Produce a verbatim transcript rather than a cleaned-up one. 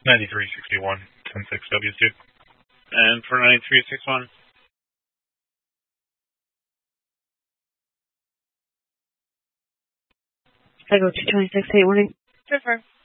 ninety-three sixty-one, ten six W two. And for ninety-three sixty-one? I go two twenty-six, eight warning. Confirm.